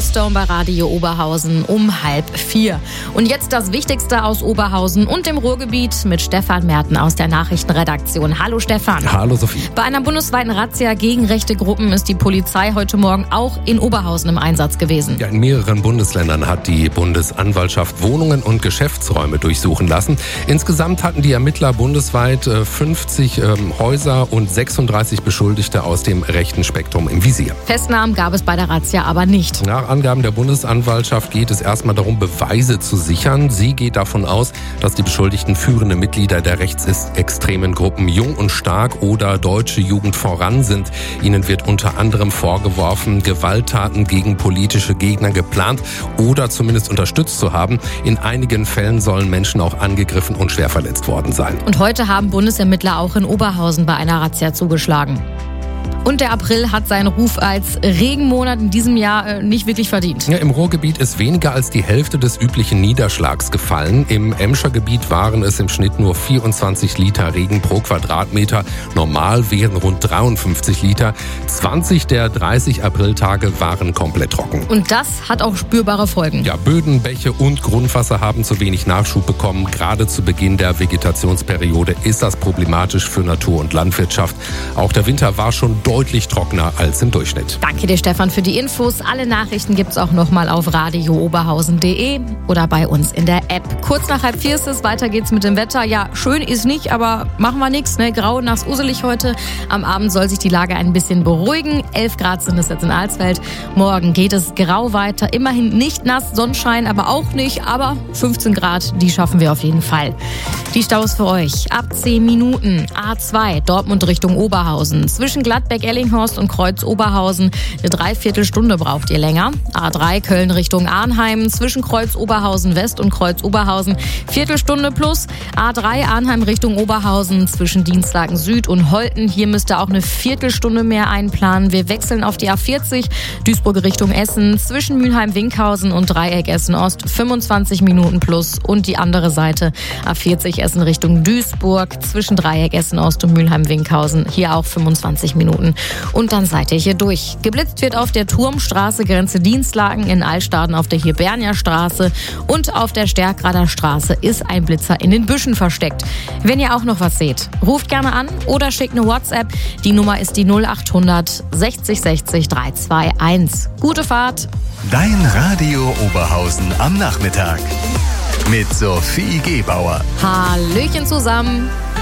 Stone bei Radio Oberhausen um 3:30. Und jetzt das Wichtigste aus Oberhausen und dem Ruhrgebiet mit Stefan Merten aus der Nachrichtenredaktion. Hallo Stefan. Hallo Sophie. Bei einer bundesweiten Razzia gegen rechte Gruppen ist die Polizei heute Morgen auch in Oberhausen im Einsatz gewesen. Ja, in mehreren Bundesländern hat die Bundesanwaltschaft Wohnungen und Geschäftsräume durchsuchen lassen. Insgesamt hatten die Ermittler bundesweit 50 Häuser und 36 Beschuldigte aus dem rechten Spektrum im Visier. Festnahmen gab es bei der Razzia aber nicht. Nach Angaben der Bundesanwaltschaft geht es erstmal darum, Beweise zu sichern. Sie geht davon aus, dass die Beschuldigten führende Mitglieder der rechtsextremen Gruppen Jung und Stark oder Deutsche Jugend voran sind. Ihnen wird unter anderem vorgeworfen, Gewalttaten gegen politische Gegner geplant oder zumindest unterstützt zu haben. In einigen Fällen sollen Menschen auch angegriffen und schwer verletzt worden sein. Und heute haben Bundesermittler auch in Oberhausen bei einer Razzia zugeschlagen. Und der April hat seinen Ruf als Regenmonat in diesem Jahr nicht wirklich verdient. Ja, im Ruhrgebiet ist weniger als die Hälfte des üblichen Niederschlags gefallen. Im Emscher Gebiet waren es im Schnitt nur 24 Liter Regen pro Quadratmeter. Normal wären rund 53 Liter. 20 der 30 Apriltage waren komplett trocken. Und das hat auch spürbare Folgen. Ja, Böden, Bäche und Grundwasser haben zu wenig Nachschub bekommen. Gerade zu Beginn der Vegetationsperiode ist das problematisch für Natur und Landwirtschaft. Auch der Winter war schon deutlich trockener als im Durchschnitt. Danke dir, Stefan, für die Infos. Alle Nachrichten gibt's auch nochmal auf radiooberhausen.de oder bei uns in der App. Kurz nach 3:30 ist es, weiter geht's mit dem Wetter. Ja, schön ist nicht, aber machen wir nichts. Ne? Grau, nass, uselig heute. Am Abend soll sich die Lage ein bisschen beruhigen. 11 Grad sind es jetzt in Alsfeld. Morgen geht es grau weiter. Immerhin nicht nass, Sonnenschein aber auch nicht. Aber 15 Grad, die schaffen wir auf jeden Fall. Die Staus für euch. Ab 10 Minuten. A2, Dortmund Richtung Oberhausen. Zwischen Gladbeck-Ellinghorst und Kreuz-Oberhausen. Eine Dreiviertelstunde braucht ihr länger. A3, Köln Richtung Arnheim. Zwischen Kreuz-Oberhausen West und Kreuz-Oberhausen. Viertelstunde plus. A3, Arnheim Richtung Oberhausen. Zwischen Dienstlaken Süd und Holten. Hier müsst ihr auch eine Viertelstunde mehr einplanen. Wir wechseln auf die A40. Duisburg Richtung Essen. Zwischen Mülheim-Winkhausen und Dreieck Essen-Ost. 25 Minuten plus. Und die andere Seite. A40 Essen Richtung Duisburg. Zwischen Dreieck Essen-Ost und Mülheim-Winkhausen. Hier auch 25 Minuten. Und dann seid ihr hier durch. Geblitzt wird auf der Turmstraße, Grenze Dienstlaken, in Altstaden auf der Hibernia Straße und auf der Stärkrader Straße ist ein Blitzer in den Büschen versteckt. Wenn ihr auch noch was seht, ruft gerne an oder schickt eine WhatsApp. Die Nummer ist die 0800 60 60 321. Gute Fahrt. Dein Radio Oberhausen am Nachmittag mit Sophie Gebauer. Hallöchen zusammen.